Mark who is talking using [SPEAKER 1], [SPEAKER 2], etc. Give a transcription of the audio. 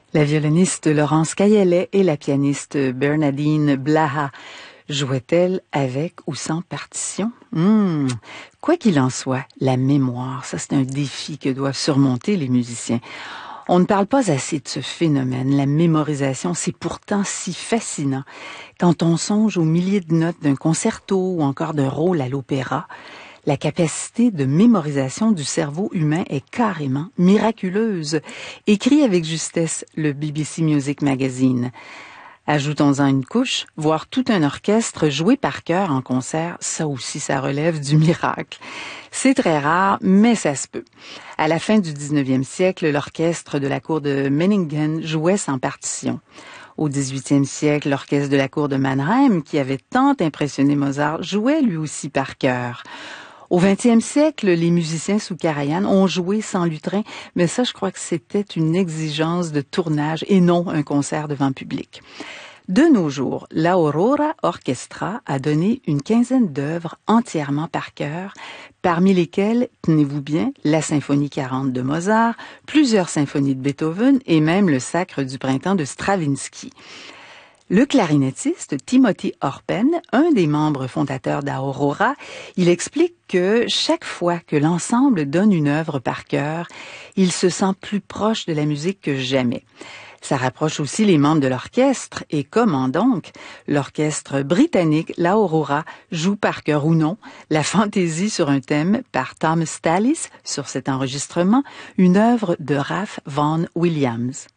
[SPEAKER 1] La violoniste Laurence Caillet et la pianiste Bernadine Blaha jouaient-elles avec ou sans partition? Quoi qu'il en soit, la mémoire, ça c'est un défi que doivent surmonter les musiciens. On ne parle pas assez de ce phénomène, la mémorisation, c'est pourtant si fascinant. Quand on songe aux milliers de notes d'un concerto ou encore d'un rôle à l'opéra, la capacité de mémorisation du cerveau humain est carrément miraculeuse, écrit avec justesse le BBC Music Magazine. Ajoutons-en une couche, voir tout un orchestre jouer par cœur en concert, ça aussi, ça relève du miracle. C'est très rare, mais ça se peut. À la fin du 19e siècle, l'orchestre de la cour de Meiningen jouait sans partition. Au 18e siècle, l'orchestre de la cour de Mannheim, qui avait tant impressionné Mozart, jouait lui aussi par cœur. Au 20e siècle, les musiciens sous Karajan ont joué sans lutrin, mais ça, je crois que c'était une exigence de tournage et non un concert devant public. De nos jours, l'Aurora Orchestra a donné une quinzaine d'œuvres entièrement par cœur, parmi lesquelles, tenez-vous bien, la symphonie 40 de Mozart, plusieurs symphonies de Beethoven et même le Sacre du printemps de Stravinsky. Le clarinettiste Timothy Orpen, un des membres fondateurs d'Aurora, il explique que chaque fois que l'ensemble donne une œuvre par cœur, il se sent plus proche de la musique que jamais. Ça rapproche aussi les membres de l'orchestre et comment donc? L'orchestre britannique, l'Aurora, joue par cœur ou non la fantaisie sur un thème par Thomas Tallis sur cet enregistrement, une œuvre de Ralph Vaughan Williams.